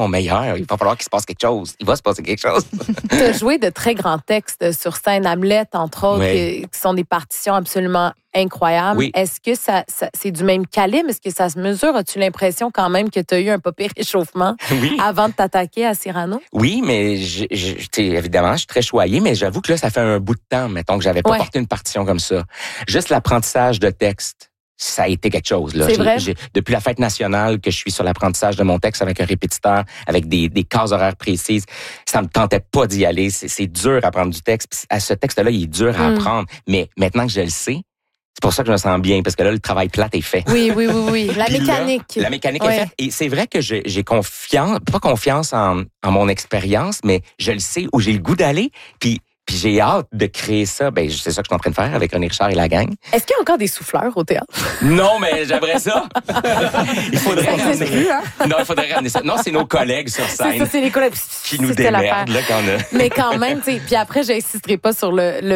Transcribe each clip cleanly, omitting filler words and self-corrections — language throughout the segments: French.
mon meilleur. Il va falloir qu'il se passe quelque chose. Il va se passer quelque chose. Tu as joué de très grands textes sur scène, Hamlet, entre autres, qui sont des partitions absolument incroyables. Oui. Est-ce que ça c'est du même calibre? Est-ce que ça se mesure? As-tu l'impression quand même que tu as eu un pas pire réchauffement avant de t'attaquer à Cyrano? Oui, mais évidemment, je suis très choyé, mais j'avoue que là, ça fait un bout de temps, mettons, que j'avais pas porté une partition comme ça. Juste l'apprentissage de texte, ça a été quelque chose. Là. C'est vrai? Depuis la fête nationale que je suis sur l'apprentissage de mon texte avec un répétiteur, avec des cases horaires précises, ça me tentait pas d'y aller. C'est dur à apprendre du texte. Puis à ce texte-là, il est dur à apprendre. Mais maintenant que je le sais, c'est pour ça que je me sens bien, parce que là, le travail plate est fait. Oui. La mécanique. La mécanique est faite. Et c'est vrai que j'ai pas confiance en mon expérience, mais je le sais où j'ai le goût d'aller. Puis j'ai hâte de créer ça. Ben, c'est ça que je suis en train de faire avec René Richard et la gang. Est-ce qu'il y a encore des souffleurs au théâtre? Non, mais j'aimerais ça. Il faudrait ramener. Plus, hein? Non, il faudrait ramener ça. Non, c'est nos collègues sur scène. C'est ça, c'est les collègues qui nous démerdent, là, quand on a... Mais quand même, tu sais, puis après, je réinsisterai pas sur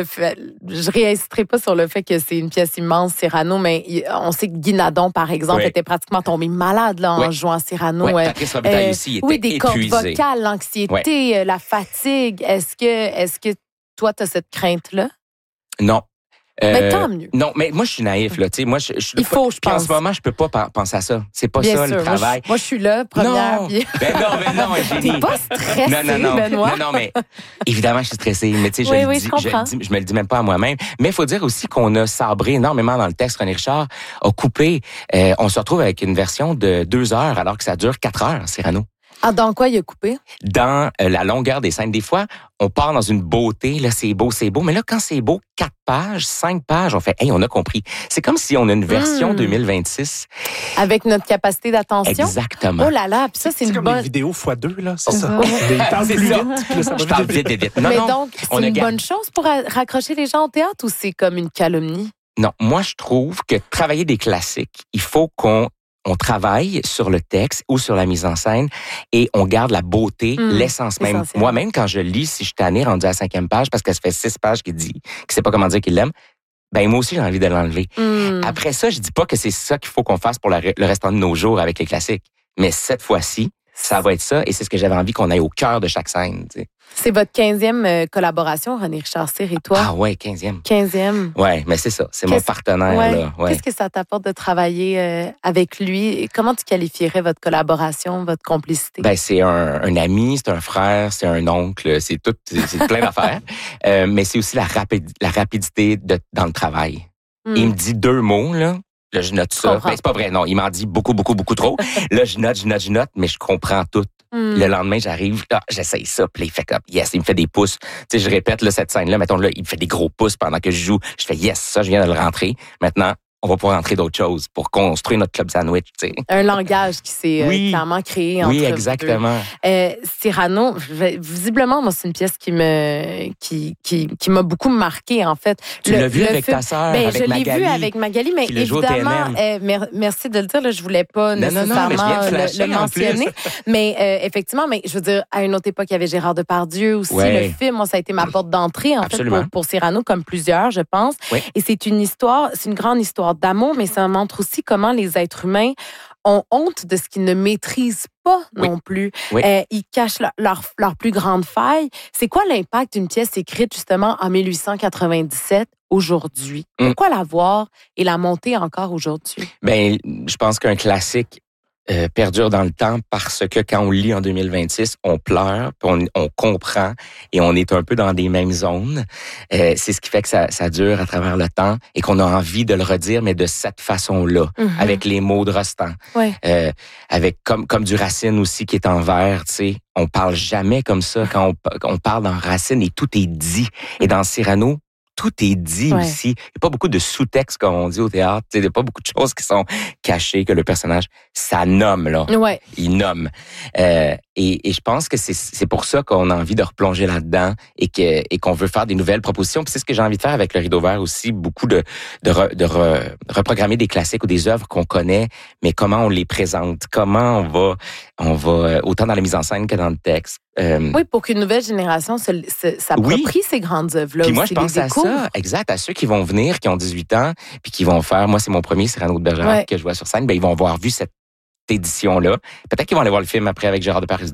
le fait que c'est une pièce immense, Cyrano, mais on sait que Guy Nadon, par exemple, était pratiquement tombé malade, là, en jouant Cyrano. Patrice Robitaille aussi était des épuisé. cordes vocales, l'anxiété, la fatigue. Est-ce que toi, tu as cette crainte-là? Non. Mais tant mieux. Non, mais moi, je suis naïf, là. Tu sais, moi, il faut, je pense. En ce moment, je peux pas penser à ça. C'est pas bien ça, sûr. le travail. Moi, je suis là, première. Non. Non, Eugénie. T'es pas stressé, non. Benoît? Non, mais évidemment, je suis stressé. Mais tu sais, je me le dis même pas à moi-même. Mais il faut dire aussi qu'on a sabré énormément dans le texte. René Richard a coupé. On se retrouve avec une version de 2 heures, alors que ça dure 4 heures, Cyrano. Ah, dans quoi il a coupé? Dans la longueur des scènes. Des fois, on part dans une beauté, là, c'est beau. Mais là, quand c'est beau, 4 pages, 5 pages, on fait, hey, on a compris. C'est comme si on a une version 2026. Avec notre capacité d'attention? Exactement. Oh là là, puis ça, c'est une comme bonne... les vidéos x2, là, c'est ça? Il parle plus vite. Je parle vite. Mais donc, c'est une bonne chose pour raccrocher les gens au théâtre ou c'est comme une calomnie? Non, moi, je trouve que travailler des classiques, il faut qu'on travaille sur le texte ou sur la mise en scène et on garde la beauté, l'essence même. Moi-même, quand je lis, si je suis tanné, rendu à la 5e page, parce que ça fait 6 pages qu'il sait pas comment dire qu'il l'aime, ben moi aussi, j'ai envie de l'enlever. Après ça, je dis pas que c'est ça qu'il faut qu'on fasse pour le restant de nos jours avec les classiques. Mais cette fois-ci, ça va être ça et c'est ce que j'avais envie qu'on aille au cœur de chaque scène. Tu sais. C'est votre 15e collaboration, René Richard Cyr et toi? Ah ouais, 15e. 15e. Ouais, mais c'est ça. C'est mon partenaire. Là. Ouais. Qu'est-ce que ça t'apporte de travailler avec lui? Comment tu qualifierais votre collaboration, votre complicité? Ben, c'est un ami, c'est un frère, c'est un oncle, c'est plein d'affaires. Mais c'est aussi la rapidité dans le travail. Il me dit 2 mots, là. Là, je note ça. Ben, c'est pas vrai, non. Il m'en dit beaucoup trop. Là, je note, mais je comprends tout. Le lendemain, j'arrive, là, j'essaye ça, puis là, il fait comme, yes, il me fait des pouces. Tu sais, je répète, là, cette scène-là, mettons, là, il me fait des gros pouces pendant que je joue. Je fais, yes, ça, je viens de le rentrer. Maintenant, on va pouvoir rentrer d'autres choses pour construire notre club sandwich, tu sais. Un langage qui s'est clairement créé entre vous deux. Oui, exactement. Cyrano, visiblement, moi, c'est une pièce qui m'a beaucoup marqué, en fait. Tu l'as vu avec ta sœur, avec Magali. Je l'ai vu avec Magali, mais évidemment, merci de le dire, là, je voulais pas nécessairement le mentionner. Mais effectivement, mais je veux dire, à une autre époque, il y avait Gérard Depardieu aussi. Le film, moi, ça a été ma porte d'entrée, en fait, pour Cyrano, comme plusieurs, je pense. Oui. Et c'est une grande histoire d'amour, mais ça montre aussi comment les êtres humains ont honte de ce qu'ils ne maîtrisent pas non plus. Oui. Ils cachent leur plus grande faille. C'est quoi l'impact d'une pièce écrite justement en 1897 aujourd'hui? Pourquoi la voir et la monter encore aujourd'hui? Ben, je pense qu'un classique perdure dans le temps parce que quand on lit en 2026, on pleure, puis on comprend et on est un peu dans des mêmes zones. C'est ce qui fait que ça dure à travers le temps et qu'on a envie de le redire, mais de cette façon-là, avec les mots de Rostand. Ouais. Avec comme du Racine aussi qui est en vers, tu sais. On parle jamais comme ça quand on parle dans Racine et tout est dit. Et dans Cyrano, tout est dit aussi. Il n'y a pas beaucoup de sous-textes, comme on dit au théâtre. Il n'y a pas beaucoup de choses qui sont cachées, que le personnage, ça nomme, là. Ouais. Il nomme. Et je pense que c'est pour ça qu'on a envie de replonger là-dedans et qu'on veut faire des nouvelles propositions. Puis c'est ce que j'ai envie de faire avec le Rideau Vert aussi, beaucoup de reprogrammer des classiques ou des œuvres qu'on connaît, mais comment on les présente, comment on va autant dans la mise en scène que dans le texte. Oui, pour qu'une nouvelle génération s'approprie ces grandes œuvres-là. Puis moi, je pense à ça, exact, à ceux qui vont venir, qui ont 18 ans, puis qui vont faire, moi, c'est mon premier Cyrano de Bergerac que je vois sur scène, ben ils vont avoir vu cette édition-là. Peut-être qu'ils vont aller voir le film après avec Gérard Depardieu